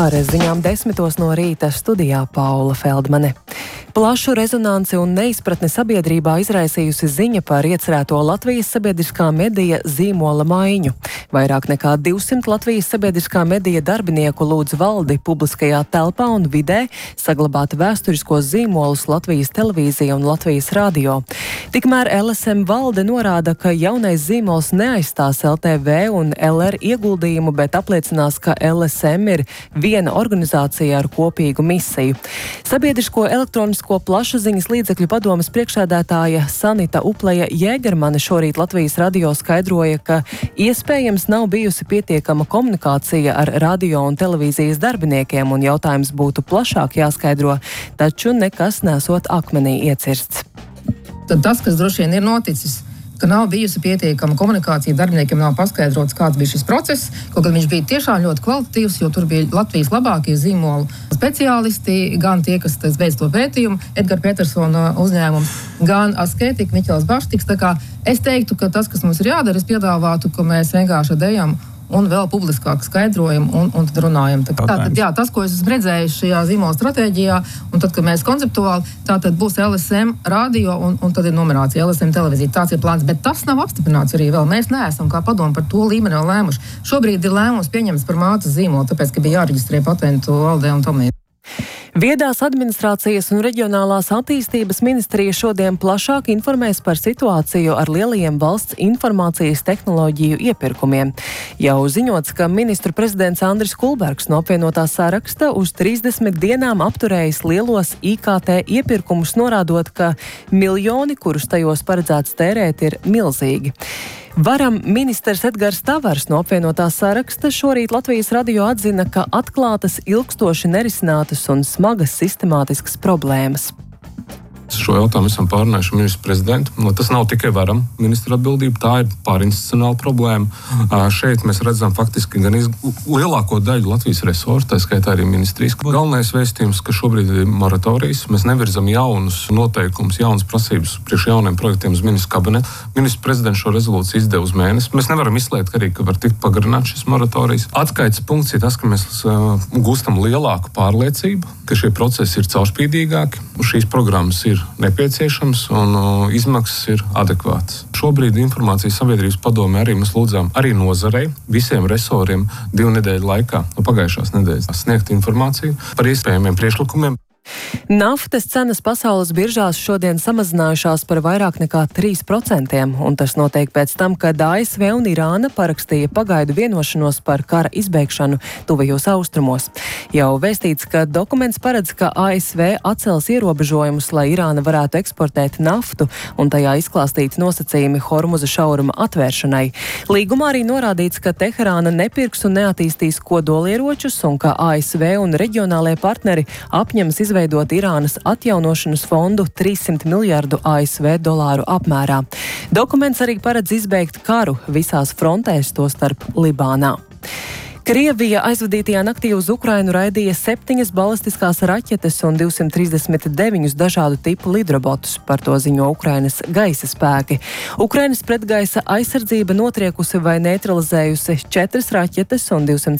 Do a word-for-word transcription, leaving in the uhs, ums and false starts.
Ar ziņām desmitos no rīta studijā Paula Feldmane. Plašu rezonanci un neizpratni sabiedrībā izraisījusi ziņa par iecerēto Latvijas sabiedriskā medija zīmola maiņu. Vairāk nekā divsimt Latvijas sabiedriskā medija darbinieku lūdz valdi publiskajā telpā un vidē saglabāt vēsturiskos zīmolus Latvijas televīzija un Latvijas radio. Tikmēr L S M valde norāda, ka jaunais zīmols neaizstās L T V un L R ieguldījumu, bet apliecinās, ka L S M ir viena organizācija ar kopīgu misiju. Sabiedrisko elektronisko plašsaziņas līdzekļu padomes priekšsēdētāja Sanita Upleja Jēgermane šorīt Latvijas radio skaidroja, ka iespējams nav bijusi pietiekama komunikācija ar radio un televīzijas darbiniekiem, un jautājums būtu plašāk jāskaidro, taču nekas nesot akmenī iecirsts. Tad tas, kas droši vien ir noticis, ka nav bijusi pietiekama komunikācija, darbiniekiem nav paskaidrots, kāds bija šis process, kaut gan viņš bija tiešām ļoti kvalitatīvs, jo tur bija Latvijas labākie zīmolu speciālisti, gan tie, kas veic to pētījumu, Edgara Petersona uzņēmums, gan Asketika, Miķels Baštiks. Tā kā es teiktu, ka tas, kas mums ir jādara, es piedāvātu, ka mēs vienkārši dejam un vēl publiskāk skaidrojam un, un tad runājam. Tā, tātad, jā, tas, ko es esmu redzējis šajā zīmola stratēģijā, un tad, kad mēs konceptuāli, tātad būs L S M radio un, un tad ir numerācija L S M televīzija. Tāds ir plāns, bet tas nav apstiprināts arī vēl. Mēs neesam kā padomu par to līmeni vēl lēmuši. Šobrīd ir lēmums pieņemts par mātes zīmolu, tāpēc, ka bija jāreģistrē patentu valdē un tam līdzīgi. Viedās administrācijas un reģionālās attīstības ministrija šodien plašāk informēs par situāciju ar lielajiem valsts informācijas tehnoloģiju iepirkumiem. Jau ziņots, ka ministru prezidents Andris Kulbergs no apvienotā saraksta uz trīsdesmit dienām apturējis lielos I K T iepirkumus, norādot, ka miljoni, kurus tajos paredzēts tērēt, ir milzīgi. Varam ministrs Edgars Tavars no apvienotā saraksta šorīt Latvijas radio atzina, ka atklātas ilgstoši nerisinātas un smagas sistemātiskas problēmas. Šo jautājumu esam pārunājuši ministru prezidentu. No, tas nav tikai varam ministra atbildība, tā ir pārinstitucionāla problēma. Uh, šeit mēs redzam faktiski gan iz, lielāko daļu Latvijas resursu, tā skaitā arī ministrijas. Galvenais vēstījums, ka šobrīd ir moratorijas. Mēs nevirzam jaunus noteikumus, jaunas prasības priekš jauniem projektiem uz ministru kabinetu. Ministru prezidents šo rezolūciju izdeva uz mēnesi. Mēs nevaram izslēgt arī, ka var tikt pagarināt šis moratorijas. Atskaites punkts ir tas, ka mēs uh, gūstam lielāku pārliecību, ka šie procesi ir caurspīdīgāki, šīs programmas ir nepieciešams un uh, izmaksas ir adekvātas. Šobrīd informācijas sabiedrības padome arī mēs lūdzām arī nozarei, visiem resoriem divu nedēļu laikā, no pagājušās nedēļas, sniegt informāciju par iespējamiem priekšlikumiem. Naftas cenas pasaules biržās šodien samazinājušās par vairāk nekā trīs procentiem, un tas notiek pēc tam, kad A S V un Irāna parakstīja pagaidu vienošanos par kara izbeigšanu tuvajos austrumos. Jau vēstīts, ka dokuments paredz, ka A S V atcels ierobežojumus, lai Irāna varētu eksportēt naftu, un tajā izklāstīti nosacījumi Hormuza šauruma atvēršanai. Līgumā arī norādīts, ka Teherāna nepirks un neattīstīs kodolieročus, un ka A S V un reģionālie partneri apņemas izveidot veidot Irānas atjaunošanas fondu trīssimt miljardu A S V dolāru apmērā. Dokuments arī paredz izbeigt karu visās frontēs, tostarp Libānā. Krievija aizvadītajā naktī uz Ukrainu raidīja septiņas balistiskās raķetes un divsimt trīsdesmit deviņus dažādu tipu lidrobotus, par to ziņo Ukrainas gaisa spēki. Ukrainas pretgaisa aizsardzība notriekusi vai neutralizējusi četras raķetes un divsimt